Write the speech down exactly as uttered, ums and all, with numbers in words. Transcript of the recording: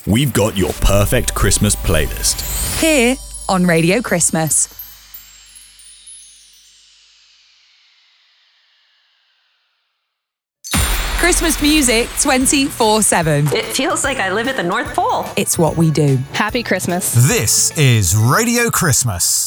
we've got your perfect Christmas playlist. Here on Radio Christmas. Christmas music twenty-four seven. It feels like I live at the North Pole. It's what we do. Happy Christmas. This is Radio Christmas.